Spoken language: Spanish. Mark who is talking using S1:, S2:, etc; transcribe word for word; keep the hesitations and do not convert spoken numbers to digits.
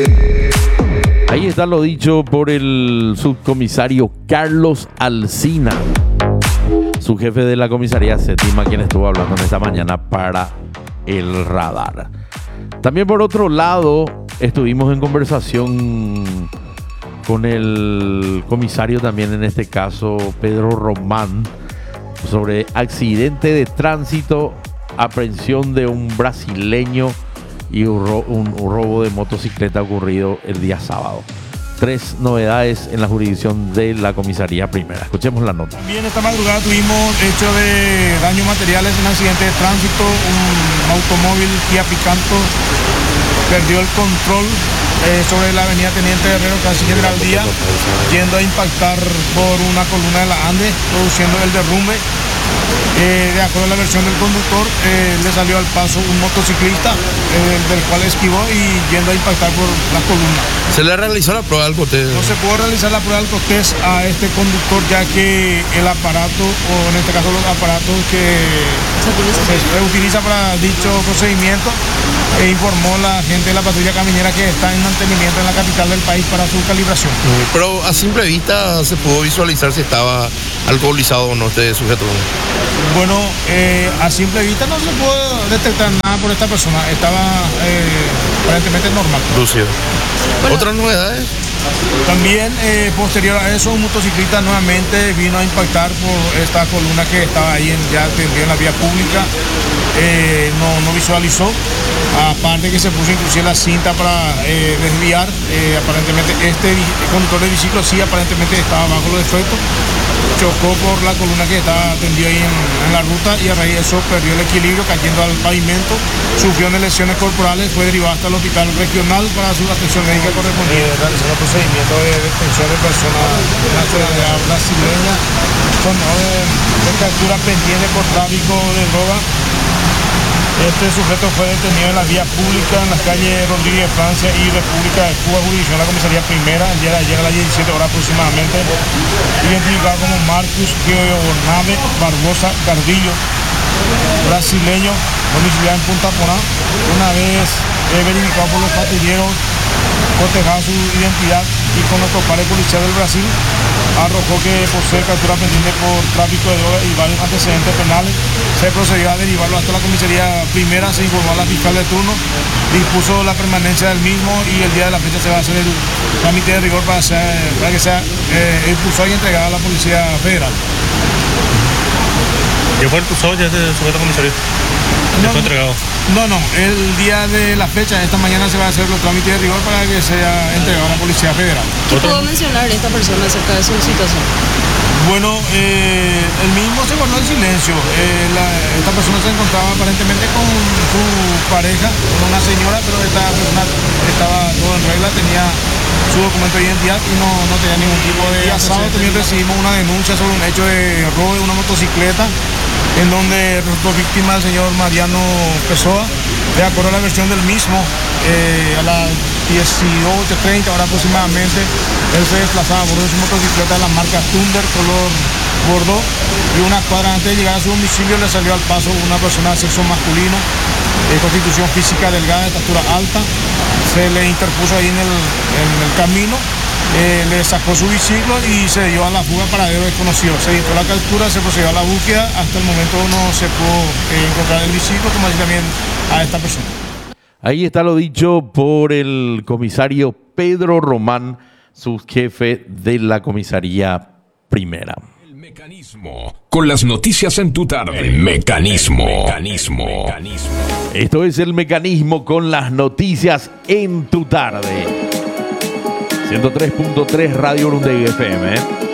S1: Ahí está lo dicho por el subcomisario Carlos Alsina, su jefe de la comisaría séptima, quien estuvo hablando en esta mañana para el radar. También por otro lado, estuvimos en conversación con el comisario también, en este caso Pedro Román, sobre accidente de tránsito, aprehensión de un brasileño y un, ro- un, un robo de motocicleta ocurrido el día sábado. Tres novedades en la jurisdicción de la comisaría primera. Escuchemos la nota.
S2: También esta madrugada tuvimos hecho de daños materiales en accidente de tránsito. Un automóvil Kia Picanto perdió el control eh, sobre la avenida Teniente Guerrero, casi General Díaz, yendo a impactar por una columna de la Ande, produciendo el derrumbe. Eh, de acuerdo a la versión del conductor, eh, le salió al paso un motociclista, eh, del cual esquivó y yendo a impactar por la columna.
S3: ¿Se le realizó la prueba del cotés?
S2: No se pudo realizar la prueba del cotés a este conductor, ya que el aparato, o en este caso los aparatos que se utiliza para dicho procedimiento, e informó la gente de la patrulla caminera que está en mantenimiento en la capital del país para su calibración.
S3: Pero a simple vista se pudo visualizar si estaba alcoholizado o no este sujeto.
S2: Bueno, eh, a simple vista no se pudo detectar nada por esta persona. Estaba eh, aparentemente normal.
S3: Lucio. Bueno. ¿Otras novedades?
S2: También, eh, posterior a eso, un motociclista nuevamente vino a impactar por esta columna que estaba ahí en, ya en la vía pública. Eh, no, no visualizó. Aparte que se puso inclusive la cinta para eh, desviar. Eh, aparentemente este conductor de biciclo sí aparentemente estaba bajo los efectos. Chocó por la columna que estaba tendida ahí en, en la ruta, y a raíz de eso perdió el equilibrio cayendo al pavimento, sufrió lesiones corporales, fue derivado hasta el hospital regional para su atención médica correspondiente. Realizando procedimiento de detención de personas de nacionalidad brasileña, son de, de captura pendiente por tráfico de droga. Este sujeto fue detenido en la vía pública en las calles Rodríguez Francia y República de Cuba, jurisdicción de la comisaría primera, el día de ayer a las diecisiete horas aproximadamente, identificado como Marcus Geornave Barbosa Cardillo, brasileño, domiciliado en Punta Poná. Una vez eh, verificado por los patrulleros, cotejado su identidad y con los topales policiales del Brasil, arrojó que posee captura pendiente por tráfico de drogas y varios antecedentes penales. Se procedió a derivarlo hasta la comisaría primera, se informó a la fiscal de turno, dispuso la permanencia del mismo, y el día de la fecha se va a hacer el trámite de rigor para, ser, para que sea eh, impulsado y entregado a la Policía Federal.
S4: ¿Ya fue expulsado ya este sujeto comisario? ¿Ya
S2: No,
S4: fue entregado?
S2: No, no, el día de la fecha, esta mañana se va a hacer los trámites de rigor para que sea entregado a la Policía Federal.
S5: ¿Qué puedo mencionar esta persona acerca de su situación?
S2: Bueno, eh, el mismo se guardó en silencio. Eh, la, esta persona se encontraba aparentemente con su pareja, con una señora, pero esta persona estaba todo en regla, tenía su documento de identidad y no, no tenía ningún tipo de... El sábado también recibimos una denuncia sobre un hecho de robo de una motocicleta, en donde resultó víctima el señor Mariano Pessoa. De acuerdo a la versión del mismo, eh, a las dieciocho treinta horas aproximadamente, él se desplazaba a bordo de su motocicleta de la marca Thunder color bordeaux, y una cuadra antes de llegar a su domicilio le salió al paso una persona de sexo masculino, de constitución física delgada, de estatura alta. Se le interpuso ahí en el, en el camino, eh, le sacó su biciclo y se dio a la fuga, paradero desconocido. Se dictó la captura, se procedió a la búsqueda. Hasta el momento no se pudo eh, encontrar el biciclo, como así también a esta persona.
S1: Ahí está lo dicho por el comisario Pedro Román, su jefe de la comisaría primera.
S6: El mecanismo. Con las noticias en tu tarde. El mecanismo. El mecanismo. El mecanismo.
S1: Esto es El Mecanismo con las noticias en tu tarde. ciento tres punto tres Radio Urundegui F M, ¿eh?